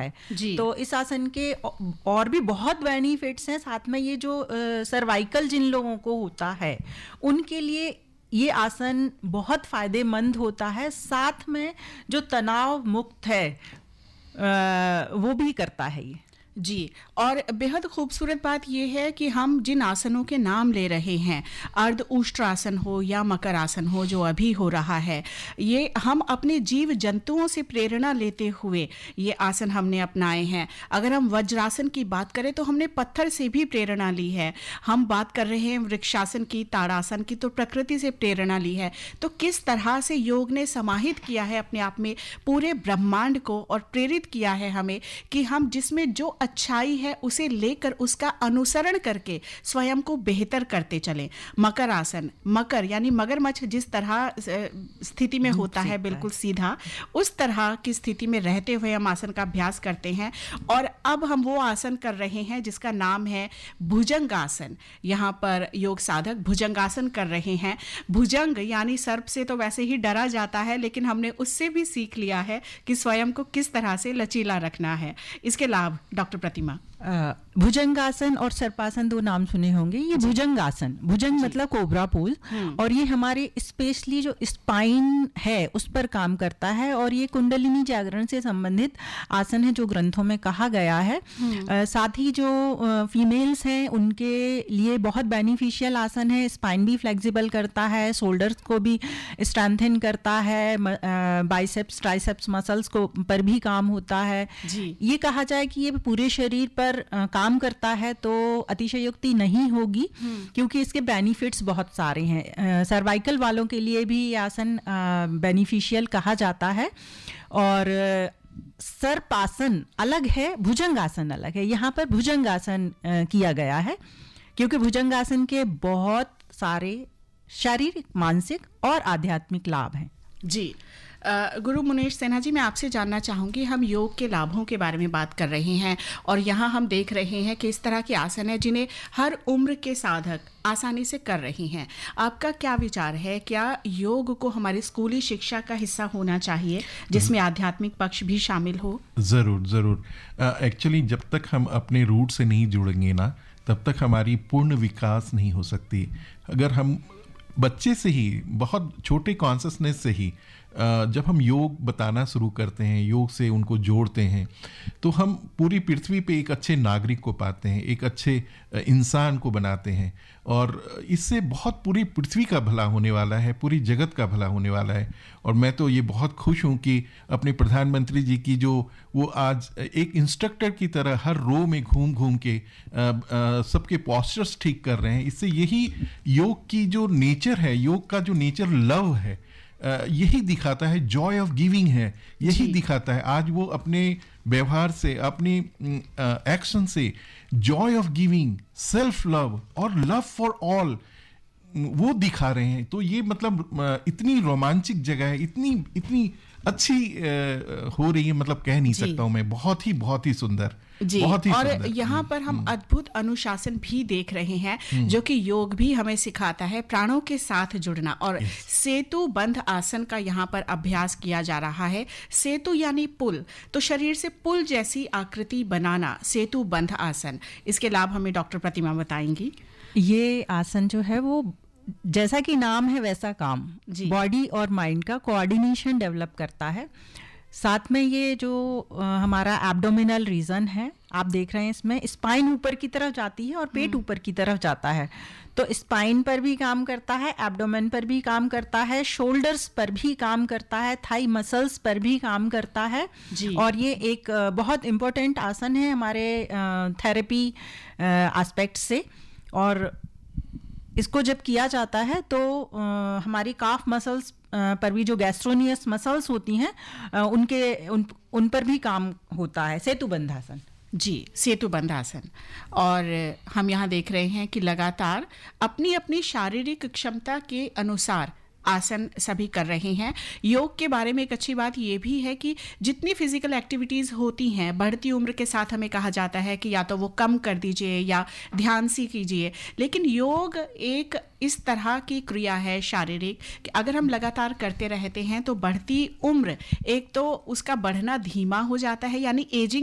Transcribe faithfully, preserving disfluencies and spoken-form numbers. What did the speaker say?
है। तो इस आसन के और भी बहुत बेनिफिट्स हैं। साथ में ये जो सर्वाइकल जिन लोगों को होता है उनके लिए ये आसन बहुत फायदेमंद होता है। साथ में जो तनाव मुक्त है आ, वो भी करता है ये। जी, और बेहद खूबसूरत बात यह है कि हम जिन आसनों के नाम ले रहे हैं, अर्ध उष्ट्रासन हो या मकर आसन हो जो अभी हो रहा है, ये हम अपने जीव जंतुओं से प्रेरणा लेते हुए ये आसन हमने अपनाए हैं। अगर हम वज्रासन की बात करें तो हमने पत्थर से भी प्रेरणा ली है। हम बात कर रहे हैं वृक्षासन की, ताड़ासन की, तो प्रकृति से प्रेरणा ली है। तो किस तरह से योग ने समाहित किया है अपने आप में पूरे ब्रह्मांड को और प्रेरित किया है हमें कि हम जिसमें जो अच्छाई है उसे लेकर उसका अनुसरण करके स्वयं को बेहतर करते चलें। मकर आसन, मकर यानी मगरमच्छ जिस तरह स्थिति में होता है बिल्कुल सीधा, उस तरह की स्थिति में रहते हुए हम आसन का अभ्यास करते हैं। और अब हम वो आसन कर रहे हैं जिसका नाम है भुजंगासन। यहाँ पर योग साधक भुजंगासन कर रहे हैं। भुजंग यानी सर्प से तो वैसे ही डरा जाता है, लेकिन हमने उससे भी सीख लिया है कि स्वयं को किस तरह से लचीला रखना है। इसके लाभ डॉक्टर प्रतिमा। भुजंगासन और सर्पासन दो नाम सुने होंगे। ये भुजंगासन, भुजंग मतलब कोबरा पोज, और ये हमारे स्पेशली जो स्पाइन है उस पर काम करता है। और ये कुंडलिनी जागरण से संबंधित आसन है जो ग्रंथों में कहा गया है। आ, साथ ही जो फीमेल्स हैं उनके लिए बहुत बेनिफिशियल आसन है। स्पाइन भी फ्लेक्सिबल करता है, शोल्डर्स को भी स्ट्रेंथन करता है, बाइसेप्स ट्राइसेप्स मसल्स को पर भी काम होता है। ये कहा जाए कि ये पूरे शरीर पर आ, काम करता है तो अतिशयोक्ति नहीं होगी, क्योंकि इसके बेनिफिट्स बहुत सारे हैं। सर्वाइकल वालों के लिए भी ये आसन बेनिफिशियल कहा जाता है। और सर्पासन अलग है, भुजंगासन अलग है। यहाँ पर भुजंगासन किया गया है क्योंकि भुजंगासन के बहुत सारे शारीरिक, मानसिक और आध्यात्मिक लाभ हैं। जी, गुरु मुनीश सिन्हा जी, मैं आपसे जानना चाहूँगी, हम योग के लाभों के बारे में बात कर रहे हैं और यहाँ हम देख रहे हैं कि इस तरह के आसन है जिन्हें हर उम्र के साधक आसानी से कर रही हैं। आपका क्या विचार है, क्या योग को हमारी स्कूली शिक्षा का हिस्सा होना चाहिए जिसमें आध्यात्मिक पक्ष भी शामिल हो? ज़रूर ज़रूर। एक्चुअली जब तक हम अपने रूट से नहीं जुड़ेंगे ना, तब तक हमारी पूर्ण विकास नहीं हो सकती। अगर हम बच्चे से ही, बहुत छोटे कॉन्शसनेस से ही जब हम योग बताना शुरू करते हैं, योग से उनको जोड़ते हैं, तो हम पूरी पृथ्वी पे एक अच्छे नागरिक को पाते हैं, एक अच्छे इंसान को बनाते हैं। और इससे बहुत पूरी पृथ्वी का भला होने वाला है, पूरी जगत का भला होने वाला है। और मैं तो ये बहुत खुश हूँ कि अपने प्रधानमंत्री जी की जो वो आज एक इंस्ट्रक्टर की तरह हर रो में घूम घूम के सबके पोस्चर्स ठीक कर रहे हैं। इससे यही योग की जो नेचर है, योग का जो नेचर लव है, यही दिखाता है, जॉय ऑफ गिविंग है, यही दिखाता है। आज वो अपने व्यवहार से, अपनी एक्शन से Joy of giving, self love और लव फॉर ऑल वो दिखा रहे हैं। तो ये मतलब इतनी रोमांचक जगह है, इतनी इतनी अच्छी हो रही है, मतलब कह नहीं सकता हूँ मैं। बहुत ही बहुत ही सुंदर जी। बहुत ही और सुंदर। यहाँ पर हम अद्भुत अनुशासन भी देख रहे हैं जो कि योग भी हमें सिखाता है, प्राणों के साथ जुड़ना। और सेतु बंध आसन का यहाँ पर अभ्यास किया जा रहा है। सेतु यानी पुल, तो शरीर से पुल जैसी आकृति बनाना, सेतु बंध आसन। इसके लाभ हमें डॉक्टर प्रतिमा बताएंगी। ये आसन जो है वो जैसा कि नाम है वैसा काम, बॉडी और माइंड का कोऑर्डिनेशन डेवलप करता है। साथ में ये जो आ, हमारा एब्डोमिनल रीजन है, आप देख रहे हैं इसमें स्पाइन ऊपर की तरफ जाती है और पेट ऊपर की तरफ जाता है। तो स्पाइन पर भी काम करता है, एब्डोमेन पर भी काम करता है, शोल्डर्स पर भी काम करता है, थाई मसल्स पर भी काम करता है। और ये एक बहुत इम्पोर्टेंट आसन है हमारे थेरेपी एस्पेक्ट से। और इसको जब किया जाता है तो आ, हमारी काफ मसल्स पर भी जो गैस्ट्रोनियस मसल्स होती हैं आ, उनके उन उन पर भी काम होता है। सेतु बंधासन। जी, सेतु बंधासन। और हम यहाँ देख रहे हैं कि लगातार अपनी अपनी शारीरिक क्षमता के अनुसार आसन सभी कर रहे हैं। योग के बारे में एक अच्छी बात ये भी है कि जितनी फिजिकल एक्टिविटीज़ होती हैं, बढ़ती उम्र के साथ हमें कहा जाता है कि या तो वो कम कर दीजिए या ध्यान से कीजिए, लेकिन योग एक इस तरह की क्रिया है शारीरिक कि अगर हम लगातार करते रहते हैं तो बढ़ती उम्र, एक तो उसका बढ़ना धीमा हो जाता है, यानी एजिंग